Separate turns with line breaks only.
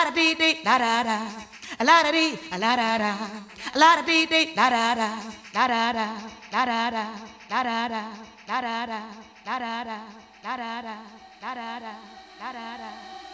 da dee dee da da da. A la da dee, a la da da. A la da dee dee da da da. Da da da, da da da, da da da, da da da, da da da, da da da, da da da, da da da.